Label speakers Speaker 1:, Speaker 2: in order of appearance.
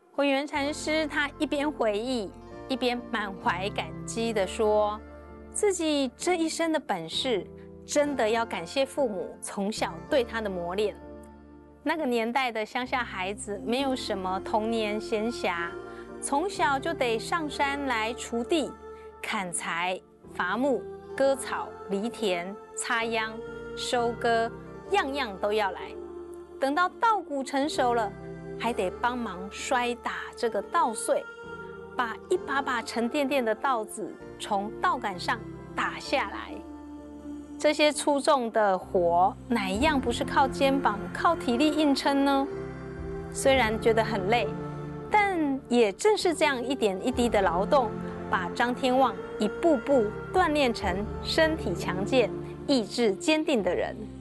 Speaker 1: 慧远禅师他一边回忆，一边满怀感激地说，自己这一生的本事，真的要感谢父母从小对他的磨练。那个年代的乡下孩子没有什么童年闲暇，从小就得上山来锄地、砍柴、伐木、割草、犁田、插秧、收割，样样都要来。等到稻谷成熟了，还得帮忙摔打这个稻穗，把一把把沉甸甸的稻子从稻杆上打下来。这些粗重的活，哪一样不是靠肩膀、靠体力硬撑呢？虽然觉得很累，但也正是这样一点一滴的劳动，把张天旺一步步锻炼成身体强健、意志坚定的人。